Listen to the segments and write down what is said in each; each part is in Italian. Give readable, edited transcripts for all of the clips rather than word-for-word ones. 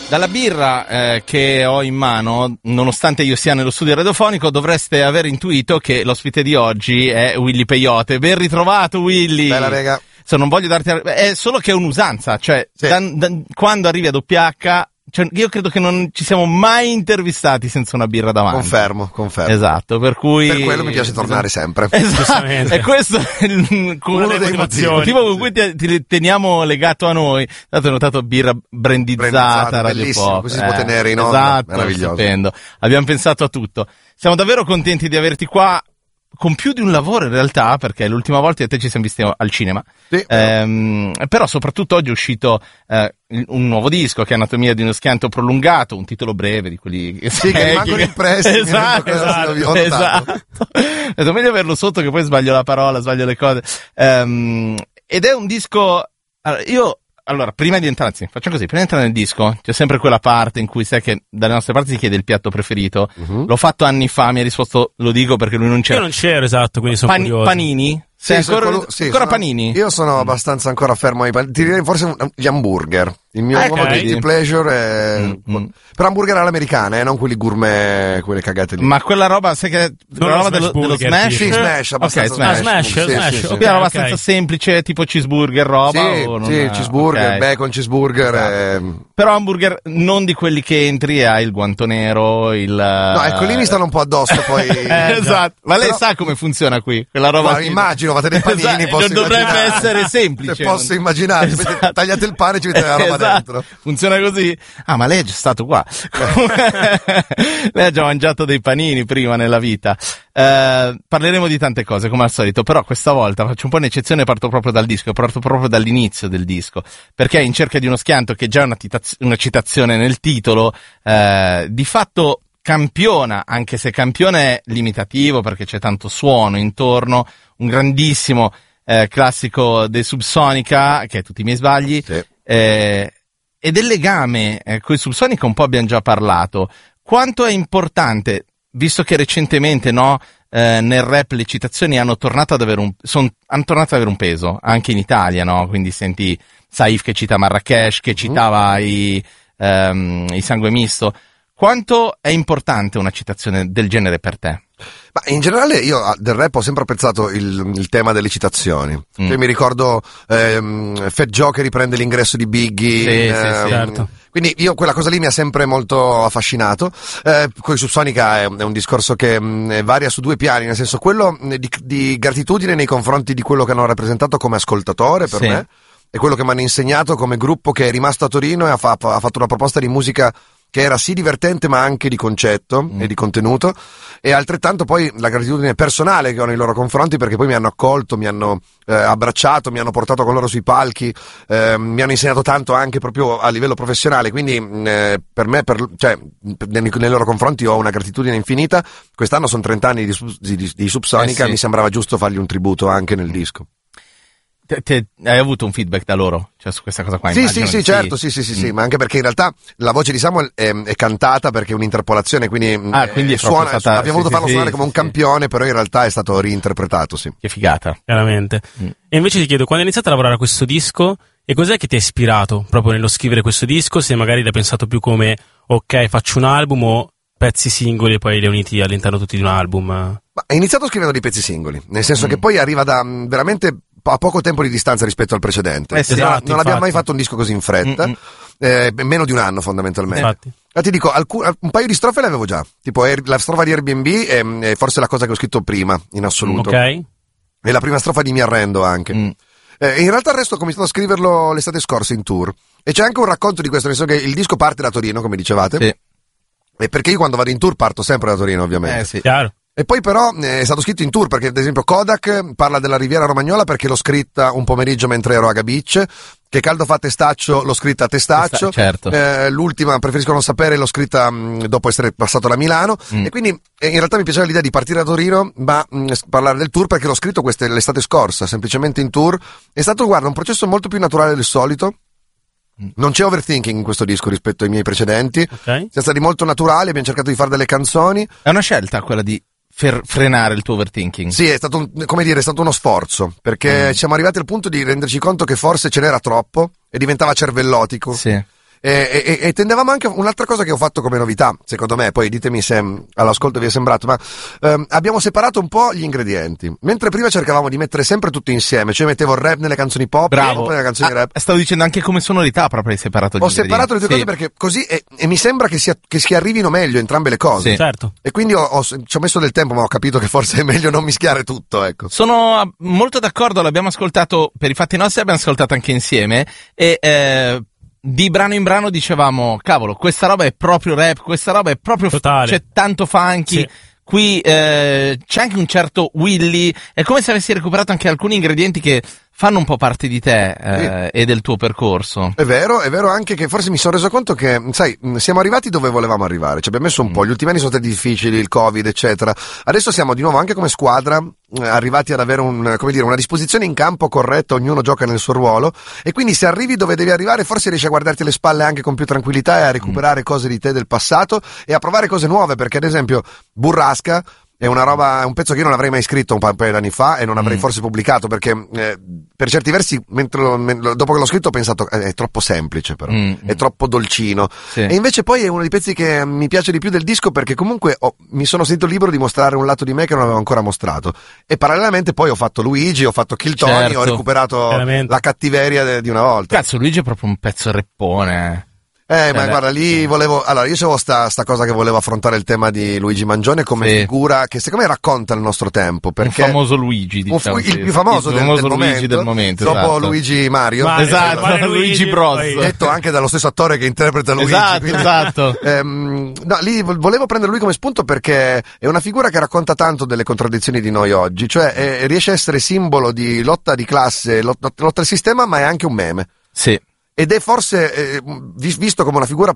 Dalla birra che ho in mano, nonostante io sia nello studio radiofonico, dovreste aver intuito che l'ospite di oggi è Willy Peyote. Ben ritrovato, Willy. Bella, rega. Non voglio darti... È solo che è un'usanza, cioè sì. Quando arrivi a WH... Cioè, io credo che non ci siamo mai intervistati senza una birra davanti. Confermo. Esatto, per cui... Per quello mi piace tornare sempre. Esatto, e questo è uno dei motivi con cui ti teniamo legato a noi. Dato hai notato birra brandizzata, Radio bellissimo, Pop. così si può tenere in onda. Esatto, meraviglioso. Stupendo. Abbiamo pensato a tutto. Siamo davvero contenti di averti qua. Con più di un lavoro in realtà, perché l'ultima volta io e te ci siamo visti al cinema, sì. Però soprattutto oggi è uscito un nuovo disco che è Anatomia di uno schianto prolungato, un titolo breve di quelli che rimangono impressi. Esatto. È meglio averlo sotto che poi sbaglio la parola, sbaglio le cose. Ed è un disco... Allora, prima di entrare nel disco, c'è sempre quella parte in cui sai che dalle nostre parti si chiede il piatto preferito. L'ho fatto anni fa, mi ha risposto, lo dico perché lui non c'era. Io non c'ero, esatto, quindi sono curioso. Panini? Sì, ancora panini? Io sono abbastanza ancora fermo ai panini. Ti direi forse gli hamburger. Il mio nuovo guilty pleasure è... Però hamburger all'americana, non quelli gourmet, quelle cagate lì. Ma quella roba, sai che quella roba dello smash? Sì, smash, abbastanza smash. Quella roba abbastanza semplice, tipo cheeseburger roba? Sì, cheeseburger, bacon cheeseburger. Esatto. Però hamburger non di quelli che entri e hai il guanto nero, No, ecco, lì mi stanno un po' addosso poi. Esatto. Ma lei sa come funziona qui? Quella roba. Ma immagino, fate dei panini, non dovrebbe essere semplice. Se posso immaginare, esatto. Tagliate il pane e ci mettete la roba dentro. Funziona così? Ah, ma lei è già stato qua. Lei ha già mangiato dei panini prima nella vita. Parleremo di tante cose come al solito, però questa volta faccio un po' un'eccezione e parto proprio dal disco, parto proprio dall'inizio del disco, perché In cerca di uno schianto, che già è una citazione nel titolo, di fatto campiona, anche se campione è limitativo perché c'è tanto suono intorno, un grandissimo classico dei Subsonica, che è Tutti i miei sbagli, sì. E del legame con i Subsonica un po' abbiamo già parlato. Quanto è importante, visto che recentemente nel rap le citazioni hanno tornato ad avere un peso anche in Italia, no? Quindi senti Saif che cita Marrakesh, che citava i Sangue Misto. Quanto è importante una citazione del genere per te? Ma in generale io del rap ho sempre apprezzato il tema delle citazioni. Io mi ricordo Fat Joe che riprende l'ingresso di Biggie. Sì, certo. Quindi io quella cosa lì mi ha sempre molto affascinato. Con i Subsonica è un discorso che varia su due piani, nel senso quello di gratitudine nei confronti di quello che hanno rappresentato come ascoltatore per me, e quello che mi hanno insegnato come gruppo che è rimasto a Torino e ha fatto una proposta di musica che era sì divertente ma anche di concetto e di contenuto, e altrettanto poi la gratitudine personale che ho nei loro confronti, perché poi mi hanno accolto, mi hanno abbracciato, mi hanno portato con loro sui palchi, mi hanno insegnato tanto anche proprio a livello professionale, quindi per me nei loro confronti ho una gratitudine infinita. Quest'anno sono 30 anni di Subsonica, mi sembrava giusto fargli un tributo anche nel disco. Hai avuto un feedback da loro? Cioè su questa cosa qua? Sì, certo, sì, ma anche perché in realtà la voce di Samuel è cantata perché è un'interpolazione, quindi abbiamo voluto farlo suonare come un campione, però in realtà è stato reinterpretato, sì. Che figata. Chiaramente. E invece ti chiedo, quando hai iniziato a lavorare a questo disco, e cos'è che ti ha ispirato proprio nello scrivere questo disco? Se magari l'hai pensato più come, ok, faccio un album, o pezzi singoli e poi li hai uniti all'interno tutti di un album? Ma ho iniziato scrivendo dei pezzi singoli, nel senso che poi arriva da veramente a poco tempo di distanza rispetto al precedente. Esatto, non abbiamo mai fatto un disco così in fretta, meno di un anno fondamentalmente. Infatti. Ma ti dico, un paio di strofe le avevo già, tipo la strofa di Airbnb è forse la cosa che ho scritto prima in assoluto, ok, e la prima strofa di Mi arrendo anche. In realtà il resto ho cominciato a scriverlo l'estate scorsa in tour, e c'è anche un racconto di questo, nel senso che il disco parte da Torino, come dicevate, e perché io quando vado in tour parto sempre da Torino, ovviamente. Sì. Chiaro. E poi però è stato scritto in tour, perché ad esempio Kodak parla della Riviera Romagnola perché l'ho scritta un pomeriggio mentre ero a Gabicce, che Caldo fa Testaccio l'ho scritta a Testaccio, certo. L'ultima Preferisco non sapere l'ho scritta dopo essere passato da Milano, e quindi in realtà mi piaceva l'idea di partire da Torino ma parlare del tour, perché l'ho scritto l'estate scorsa semplicemente in tour. È stato, guarda, un processo molto più naturale del solito. Non c'è overthinking in questo disco rispetto ai miei precedenti, siamo stati molto naturali, abbiamo cercato di fare delle canzoni. È una scelta quella di frenare il tuo overthinking? Sì, è stato è stato uno sforzo, perché siamo arrivati al punto di renderci conto che forse ce n'era troppo e diventava cervellotico. Sì. E tendevamo anche, un'altra cosa che ho fatto come novità, secondo me, poi ditemi se all'ascolto vi è sembrato, ma abbiamo separato un po' gli ingredienti. Mentre prima cercavamo di mettere sempre tutto insieme, cioè mettevo il rap nelle canzoni pop, bravo, nelle canzoni rap. Stavo dicendo anche come sonorità proprio hai separato gli ingredienti. Ho separato le due cose perché così, e mi sembra che si arrivino meglio entrambe le cose. Sì. Certo. E quindi ci ho messo del tempo, ma ho capito che forse è meglio non mischiare tutto, ecco. Sono molto d'accordo, l'abbiamo ascoltato per i fatti nostri, abbiamo ascoltato anche insieme e di brano in brano dicevamo, cavolo, questa roba è proprio rap, questa roba è proprio totale, c'è tanto funky. sì. Qui c'è anche un certo Willy, è come se avessi recuperato anche alcuni ingredienti che fanno un po' parte di te e del tuo percorso. È vero anche che forse mi sono reso conto che, sai, siamo arrivati dove volevamo arrivare, ci abbiamo messo un po', gli ultimi anni sono stati difficili, il Covid, eccetera. Adesso siamo di nuovo anche come squadra arrivati ad avere una disposizione in campo corretta, ognuno gioca nel suo ruolo, e quindi se arrivi dove devi arrivare forse riesci a guardarti alle spalle anche con più tranquillità e a recuperare cose di te del passato e a provare cose nuove, perché ad esempio Burrasca è è un pezzo che io non avrei mai scritto un paio di anni fa e non avrei forse pubblicato, perché per certi versi dopo che l'ho scritto ho pensato è troppo semplice, però è troppo dolcino, sì. E invece poi è uno dei pezzi che mi piace di più del disco, perché comunque mi sono sentito libero di mostrare un lato di me che non avevo ancora mostrato, e parallelamente poi ho fatto Luigi, ho fatto Kill Tony, certo. Ho recuperato la cattiveria di una volta. Cazzo, Luigi è proprio un pezzo reppone. Ma guarda, lì io avevo sta cosa che volevo affrontare il tema di Luigi Mangione come figura che secondo me racconta il nostro tempo, perché un famoso Luigi, diciamo, il più famoso del momento, dopo esatto. Luigi Mario, esatto, Luigi Bros, detto anche dallo stesso attore che interpreta Luigi, esatto. No, lì volevo prendere lui come spunto perché è una figura che racconta tanto delle contraddizioni di noi oggi, cioè riesce a essere simbolo di lotta di classe, lotta al sistema, ma è anche un meme. Sì. Ed è forse visto come una figura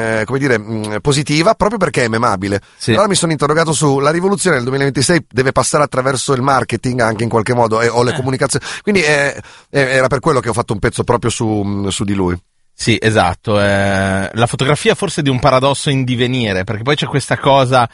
positiva proprio perché è memabile. Sì. Allora mi sono interrogato su la rivoluzione del 2026 deve passare attraverso il marketing anche in qualche modo o le comunicazioni, quindi era per quello che ho fatto un pezzo proprio su di lui. Sì, esatto, la fotografia forse di un paradosso in divenire, perché poi c'è questa cosa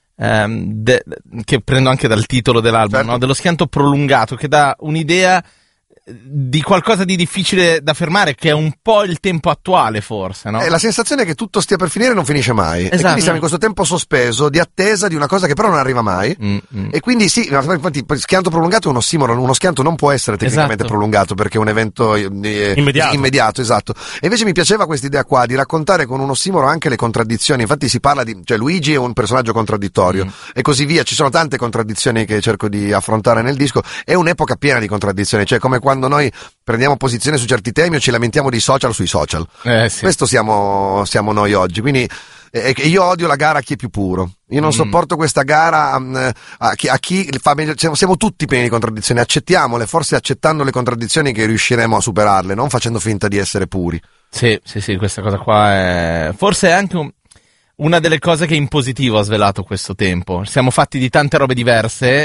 che prendo anche dal titolo dell'album, certo. No? Dello schianto prolungato, che dà un'idea di qualcosa di difficile da fermare, che è un po' il tempo attuale forse, no? La sensazione è che tutto stia per finire e non finisce mai, esatto. E quindi siamo in questo tempo sospeso di attesa di una cosa che però non arriva mai, e quindi sì, infatti schianto prolungato è un ossimoro, uno schianto non può essere tecnicamente prolungato perché è un evento immediato, esatto. E invece mi piaceva questa idea qua di raccontare con un ossimoro anche le contraddizioni, infatti si parla cioè Luigi è un personaggio contraddittorio e così via, ci sono tante contraddizioni che cerco di affrontare nel disco, è un'epoca piena di contraddizioni, cioè come quando noi prendiamo posizione su certi temi o ci lamentiamo di social sui social. Sì. Questo siamo noi oggi, quindi io odio la gara a chi è più puro. Io non sopporto questa gara a chi fa meglio. Siamo tutti pieni di contraddizioni, accettiamole, forse accettando le contraddizioni che riusciremo a superarle, non facendo finta di essere puri. Sì, questa cosa qua è forse è anche una delle cose che in positivo ha svelato questo tempo. Siamo fatti di tante robe diverse,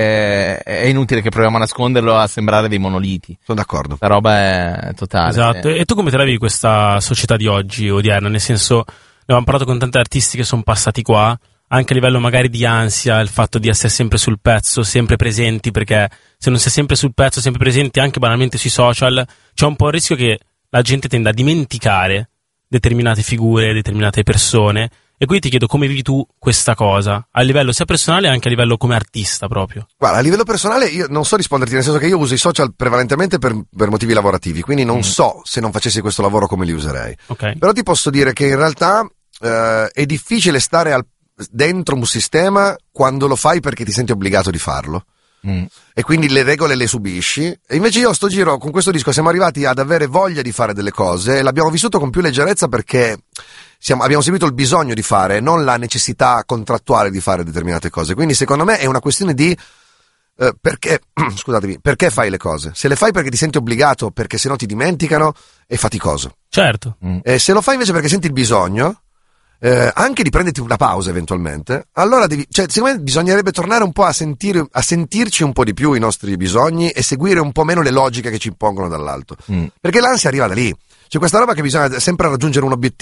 è inutile che proviamo a nasconderlo, a sembrare dei monoliti. Sono d'accordo. La roba è totale. Esatto. E tu come te la vivi questa società di oggi, odierna? Nel senso, ne abbiamo parlato con tanti artisti che sono passati qua, anche a livello magari di ansia, il fatto di essere sempre sul pezzo, sempre presenti, perché se non sei sempre sul pezzo, sempre presenti anche banalmente sui social, c'è un po' il rischio che la gente tenda a dimenticare determinate figure, determinate persone. E quindi ti chiedo come vivi tu questa cosa, a livello sia personale anche a livello come artista proprio. Guarda, a livello personale io non so risponderti, nel senso che io uso i social prevalentemente per motivi lavorativi, quindi non so se non facessi questo lavoro come li userei. Okay. Però ti posso dire che in realtà è difficile stare dentro un sistema quando lo fai perché ti senti obbligato di farlo. E quindi le regole le subisci, e invece io a sto giro con questo disco siamo arrivati ad avere voglia di fare delle cose e l'abbiamo vissuto con più leggerezza perché abbiamo seguito il bisogno di fare, non la necessità contrattuale di fare determinate cose. Quindi secondo me è una questione di perché fai le cose. Se le fai perché ti senti obbligato, perché sennò ti dimenticano, è faticoso. Certo. E se lo fai invece perché senti il bisogno anche di prenderti una pausa eventualmente, allora secondo me bisognerebbe tornare un po' a sentirci un po' di più i nostri bisogni e seguire un po' meno le logiche che ci impongono dall'alto, perché l'ansia arriva da lì. C'è questa roba che bisogna sempre raggiungere un obiettivo